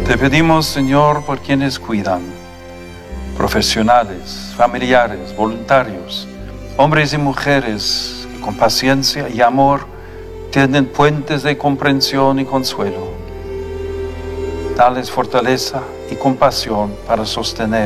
Te pedimos, Señor, por quienes cuidan, profesionales, familiares, voluntarios, hombres y mujeres que con paciencia y amor tienden puentes de comprensión y consuelo. Dales fortaleza y compasión para sostener.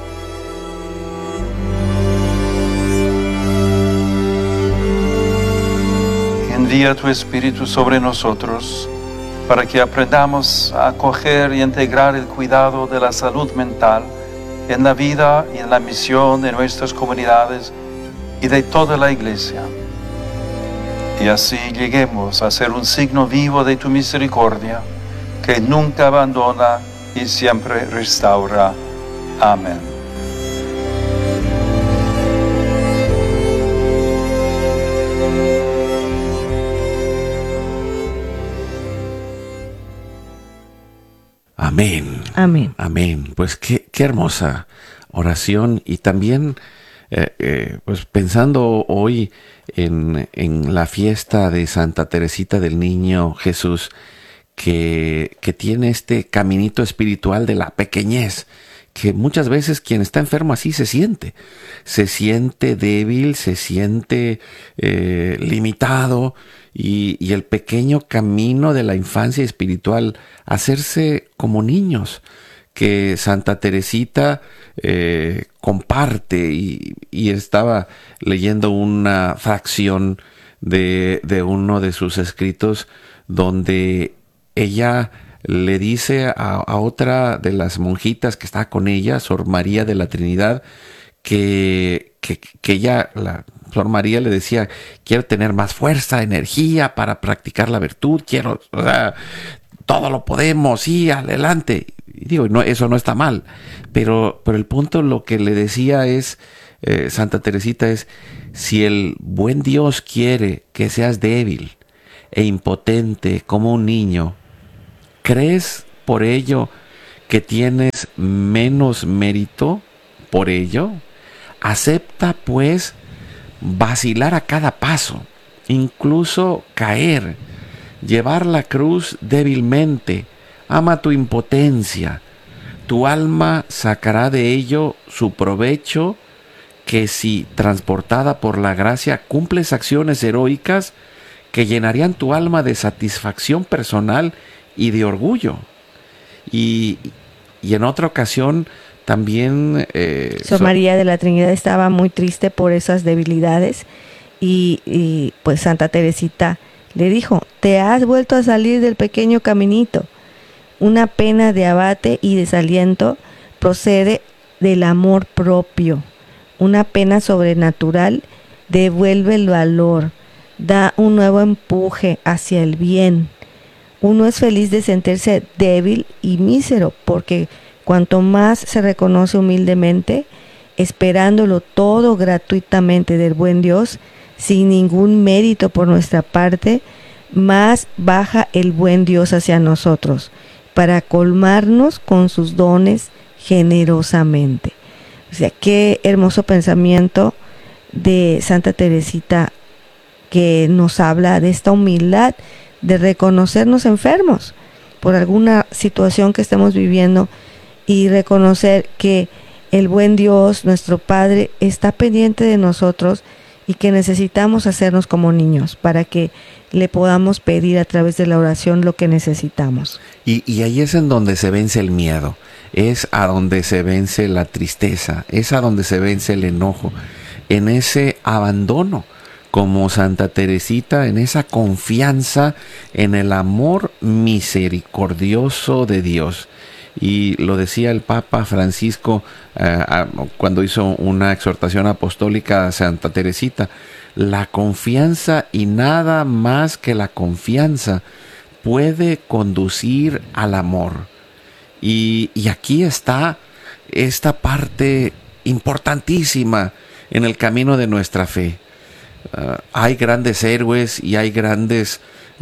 Envía tu Espíritu sobre nosotros para que aprendamos a acoger y integrar el cuidado de la salud mental en la vida y en la misión de nuestras comunidades y de toda la Iglesia. Y así lleguemos a ser un signo vivo de tu misericordia, que nunca abandona y siempre restaura. Amén. Amén. Amén. Amén. Pues qué hermosa oración. Y también, pues pensando hoy en la fiesta de Santa Teresita del Niño Jesús, que tiene este caminito espiritual de la pequeñez, que muchas veces quien está enfermo así se siente débil, se siente limitado, y el pequeño camino de la infancia espiritual, hacerse como niños, que Santa Teresita comparte, y estaba leyendo una fracción de uno de sus escritos donde ella le dice a otra de las monjitas que está con ella, Sor María de la Trinidad, que ella, Sor María le decía: quiero tener más fuerza, energía para practicar la virtud, o sea, todo lo podemos, sí, adelante. Y digo, no, eso no está mal, pero el punto, lo que le decía es, Santa Teresita, es: si el buen Dios quiere que seas débil e impotente como un niño, ¿crees por ello que tienes menos mérito por ello? Acepta, pues, vacilar a cada paso, incluso caer, llevar la cruz débilmente. Ama tu impotencia. Tu alma sacará de ello su provecho, que si transportada por la gracia cumples acciones heroicas que llenarían tu alma de satisfacción personal y de orgullo. Y en otra ocasión también Sor María de la Trinidad estaba muy triste por esas debilidades, y pues Santa Teresita le dijo: te has vuelto a salir del pequeño caminito. Una pena de abate y desaliento procede del amor propio. Una pena sobrenatural devuelve el valor, da un nuevo empuje hacia el bien. Uno es feliz de sentirse débil y mísero, porque cuanto más se reconoce humildemente, esperándolo todo gratuitamente del buen Dios, sin ningún mérito por nuestra parte, más baja el buen Dios hacia nosotros, para colmarnos con sus dones generosamente. O sea, qué hermoso pensamiento de Santa Teresita, que nos habla de esta humildad, de reconocernos enfermos por alguna situación que estemos viviendo, y reconocer que el buen Dios, nuestro Padre, está pendiente de nosotros, y que necesitamos hacernos como niños para que le podamos pedir a través de la oración lo que necesitamos. Y ahí es en donde se vence el miedo, es a donde se vence la tristeza, es a donde se vence el enojo, en ese abandono, como Santa Teresita, en esa confianza en el amor misericordioso de Dios. Y lo decía el Papa Francisco cuando hizo una exhortación apostólica a Santa Teresita: la confianza, y nada más que la confianza, puede conducir al amor. Y aquí está esta parte importantísima en el camino de nuestra fe. Hay grandes héroes y hay grandes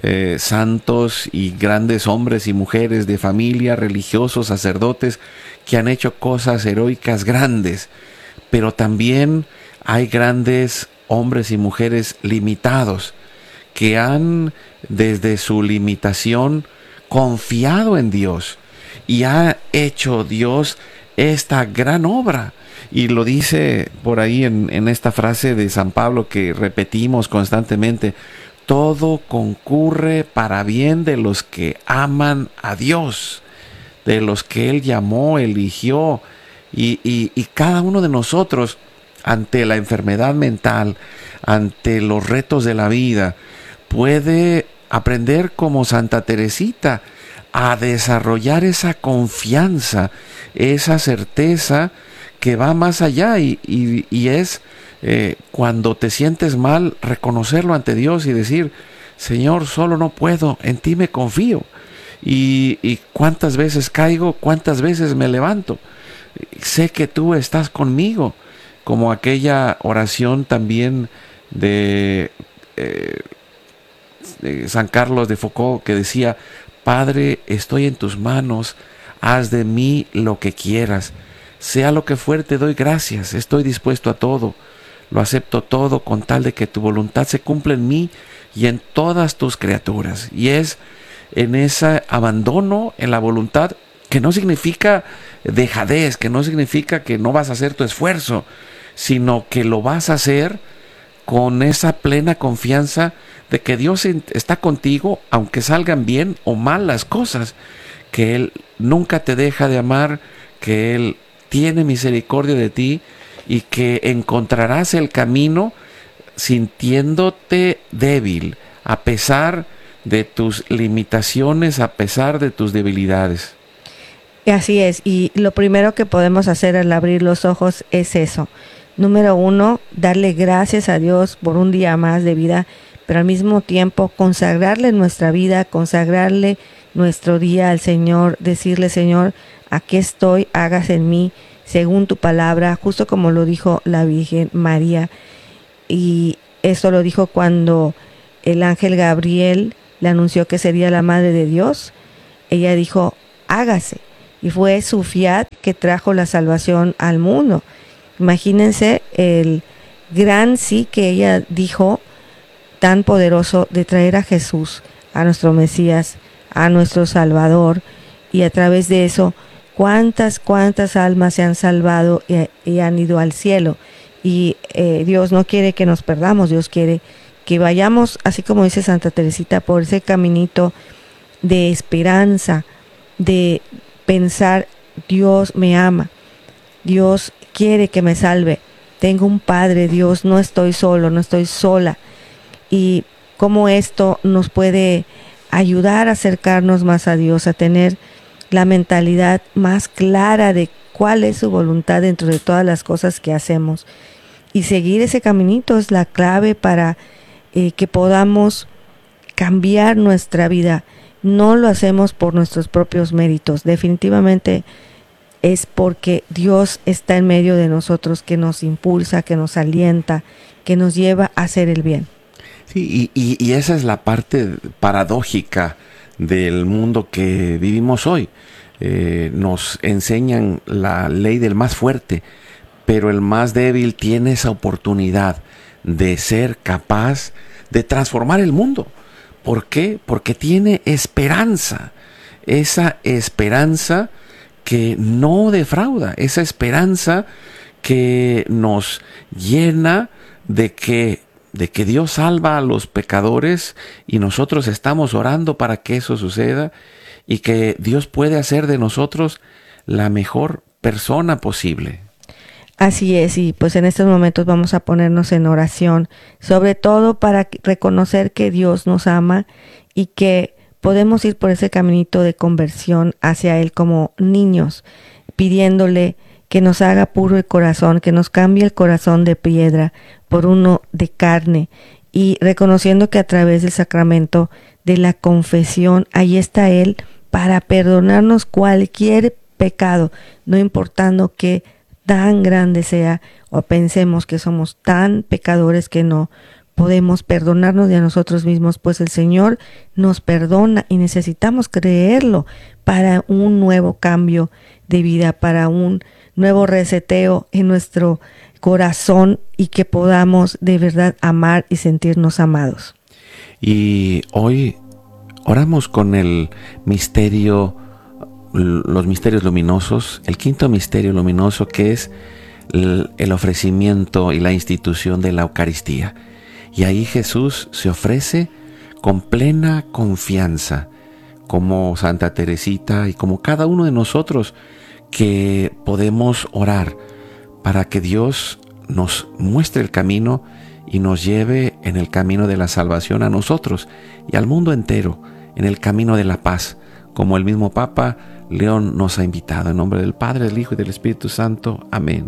santos y grandes hombres y mujeres de familia, religiosos, sacerdotes, que han hecho cosas heroicas grandes, pero también hay grandes hombres y mujeres limitados, que han, desde su limitación, confiado en Dios y ha hecho Dios esta gran obra. Y lo dice por ahí en esta frase de San Pablo que repetimos constantemente: todo concurre para bien de los que aman a Dios, de los que Él llamó, eligió. Y cada uno de nosotros, ante la enfermedad mental, ante los retos de la vida, puede aprender como Santa Teresita a desarrollar esa confianza, esa certeza que va más allá y es cuando te sientes mal, reconocerlo ante Dios y decir: Señor, solo no puedo, en ti me confío. Y cuántas veces caigo, cuántas veces me levanto. Sé que tú estás conmigo, como aquella oración también de San Carlos de Foucault que decía: Padre, estoy en tus manos, haz de mí lo que quieras. Sea lo que fuere, te doy gracias, estoy dispuesto a todo, lo acepto todo con tal de que tu voluntad se cumpla en mí y en todas tus criaturas. Y es en ese abandono en la voluntad, que no significa dejadez, que no significa que no vas a hacer tu esfuerzo, sino que lo vas a hacer con esa plena confianza de que Dios está contigo, aunque salgan bien o mal las cosas, que Él nunca te deja de amar, que Él tiene misericordia de ti y que encontrarás el camino sintiéndote débil, a pesar de tus limitaciones, a pesar de tus debilidades. Así es, y lo primero que podemos hacer al abrir los ojos es eso. Número 1, darle gracias a Dios por un día más de vida, pero al mismo tiempo consagrarle nuestra vida, consagrarle nuestro día al Señor, decirle: Señor, aquí estoy, hágase en mí según tu palabra, justo como lo dijo la Virgen María. Y eso lo dijo cuando el ángel Gabriel le anunció que sería la madre de Dios. Ella dijo: hágase. Y fue su fiat que trajo la salvación al mundo. Imagínense el gran sí que ella dijo, tan poderoso, de traer a Jesús, a nuestro Mesías, a nuestro Salvador. Y a través de eso, cuántas almas se han salvado y han ido al cielo. Y Dios no quiere que nos perdamos, Dios quiere que vayamos, así como dice Santa Teresita, por ese caminito de esperanza, de pensar: Dios me ama, Dios quiere que me salve, tengo un Padre, Dios, no estoy solo, no estoy sola. Y cómo esto nos puede ayudar a acercarnos más a Dios, a tener la mentalidad más clara de cuál es su voluntad dentro de todas las cosas que hacemos. Y seguir ese caminito es la clave para que podamos cambiar nuestra vida. No lo hacemos por nuestros propios méritos, definitivamente es porque Dios está en medio de nosotros, que nos impulsa, que nos alienta, que nos lleva a hacer el bien. Sí, y esa es la parte paradójica del mundo que vivimos hoy. Nos enseñan la ley del más fuerte, pero el más débil tiene esa oportunidad de ser capaz de transformar el mundo. ¿Por qué? Porque tiene esperanza, esa esperanza que no defrauda, esa esperanza que nos llena de que Dios salva a los pecadores y nosotros estamos orando para que eso suceda y que Dios puede hacer de nosotros la mejor persona posible. Así es, y pues en estos momentos vamos a ponernos en oración, sobre todo para reconocer que Dios nos ama y que podemos ir por ese caminito de conversión hacia Él como niños, pidiéndole que nos haga puro el corazón, que nos cambie el corazón de piedra por uno de carne, y reconociendo que a través del sacramento de la confesión, ahí está Él para perdonarnos cualquier pecado, no importando que tan grande sea o pensemos que somos tan pecadores que no podemos perdonarnos de a nosotros mismos, pues el Señor nos perdona y necesitamos creerlo para un nuevo cambio de vida, para un nuevo reseteo en nuestro corazón y que podamos de verdad amar y sentirnos amados. Y hoy oramos con el misterio los misterios luminosos, el quinto misterio luminoso, que es el ofrecimiento y la institución de la Eucaristía. Y ahí Jesús se ofrece con plena confianza, como Santa Teresita y como cada uno de nosotros, que podemos orar para que Dios nos muestre el camino y nos lleve en el camino de la salvación a nosotros y al mundo entero, en el camino de la paz, como el mismo Papa León nos ha invitado. En nombre del Padre, del Hijo y del Espíritu Santo. Amén.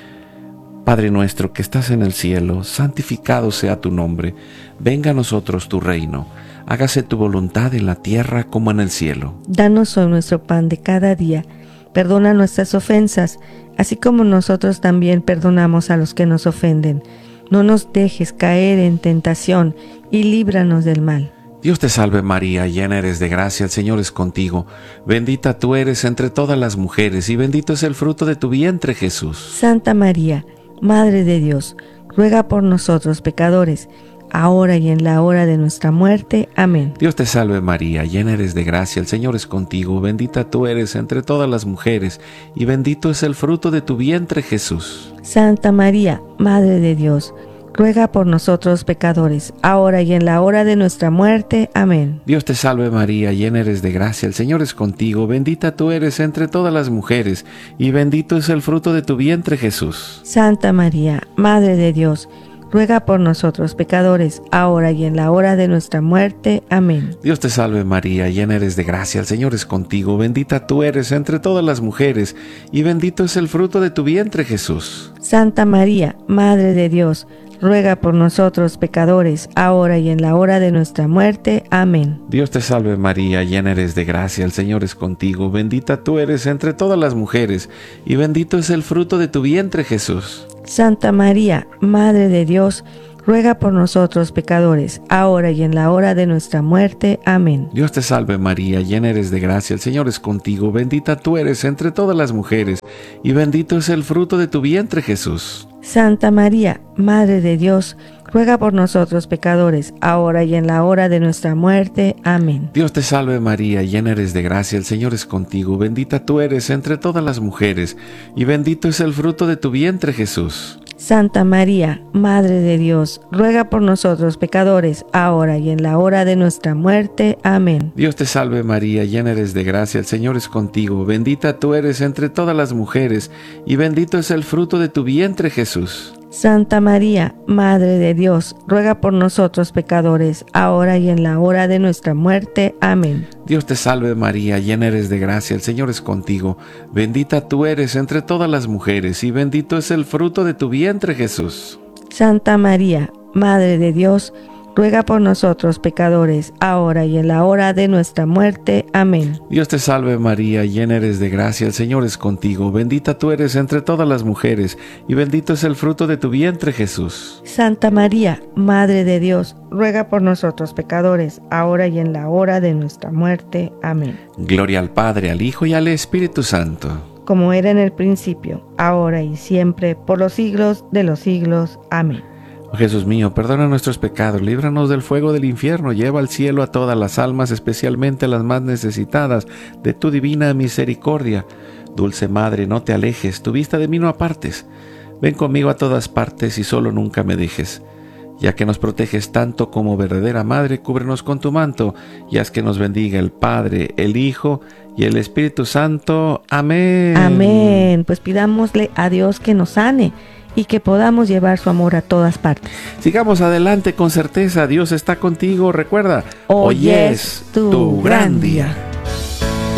Padre nuestro que estás en el cielo, santificado sea tu nombre. Venga a nosotros tu reino. Hágase tu voluntad en la tierra como en el cielo. Danos hoy nuestro pan de cada día. Perdona nuestras ofensas, así como nosotros también perdonamos a los que nos ofenden. No nos dejes caer en tentación y líbranos del mal. Dios te salve María, llena eres de gracia, el Señor es contigo. Bendita tú eres entre todas las mujeres y bendito es el fruto de tu vientre, Jesús. Santa María, Madre de Dios, ruega por nosotros pecadores, ahora y en la hora de nuestra muerte. Amén. Dios te salve María, llena eres de gracia, el Señor es contigo. Bendita tú eres entre todas las mujeres y bendito es el fruto de tu vientre, Jesús. Santa María, Madre de Dios, ruega por nosotros pecadores, ahora y en la hora de nuestra muerte. Amén. Dios te salve María, llena eres de gracia, el Señor es contigo. Bendita tú eres entre todas las mujeres y bendito es el fruto de tu vientre, Jesús. Santa María, Madre de Dios, ruega por nosotros pecadores, ahora y en la hora de nuestra muerte. Amén. Dios te salve María, llena eres de gracia, el Señor es contigo. Bendita tú eres entre todas las mujeres y bendito es el fruto de tu vientre, Jesús. Santa María, Madre de Dios, ruega por nosotros pecadores, ahora y en la hora de nuestra muerte. Amén. Dios te salve María, llena eres de gracia, el Señor es contigo. Bendita tú eres entre todas las mujeres y bendito es el fruto de tu vientre, Jesús. Santa María, Madre de Dios, ruega por nosotros pecadores, ahora y en la hora de nuestra muerte. Amén. Dios te salve María, llena eres de gracia, el Señor es contigo. Bendita tú eres entre todas las mujeres y bendito es el fruto de tu vientre, Jesús. Santa María, Madre de Dios, ruega por nosotros pecadores, ahora y en la hora de nuestra muerte. Amén. Dios te salve María, llena eres de gracia, el Señor es contigo. Bendita tú eres entre todas las mujeres y bendito es el fruto de tu vientre, Jesús. Santa María, Madre de Dios, ruega por nosotros pecadores, ahora y en la hora de nuestra muerte. Amén. Dios te salve María, llena eres de gracia, el Señor es contigo. Bendita tú eres entre todas las mujeres y bendito es el fruto de tu vientre, Jesús. Santa María, Madre de Dios, ruega por nosotros pecadores, ahora y en la hora de nuestra muerte. Amén. Dios te salve María, llena eres de gracia, el Señor es contigo. Bendita tú eres entre todas las mujeres y bendito es el fruto de tu vientre, Jesús. Santa María, Madre de Dios, ruega por nosotros pecadores, ahora y en la hora de nuestra muerte. Amén. Dios te salve María, llena eres de gracia, el Señor es contigo. Bendita tú eres entre todas las mujeres y bendito es el fruto de tu vientre, Jesús. Santa María, Madre de Dios, ruega por nosotros pecadores, ahora y en la hora de nuestra muerte. Amén. Gloria al Padre, al Hijo y al Espíritu Santo. Como era en el principio, ahora y siempre, por los siglos de los siglos. Amén. Oh Jesús mío, perdona nuestros pecados, líbranos del fuego del infierno, lleva al cielo a todas las almas, especialmente a las más necesitadas de tu divina misericordia. Dulce Madre, no te alejes, tu vista de mí no apartes. Ven conmigo a todas partes y solo nunca me dejes. Ya que nos proteges tanto como verdadera Madre, cúbrenos con tu manto y haz que nos bendiga el Padre, el Hijo y el Espíritu Santo. Amén. Amén. Pues pidámosle a Dios que nos sane y que podamos llevar su amor a todas partes. Sigamos adelante con certeza, Dios está contigo. Recuerda, hoy es tu gran día.